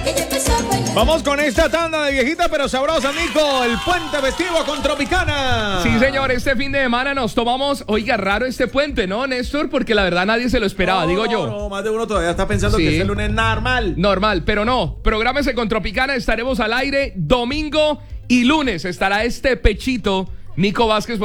Vamos con esta tanda de viejita pero sabrosa, Nico. El puente festivo con Tropicana. Sí, señor, este fin de semana nos tomamos, oiga, raro este puente, ¿no, Néstor? Porque la verdad nadie se lo esperaba, digo yo. No, más de uno todavía está pensando Sí. que es el lunes normal. Normal, pero no. Prográmese con Tropicana, estaremos al aire domingo y lunes. Estará este pechito, Nico Vázquez.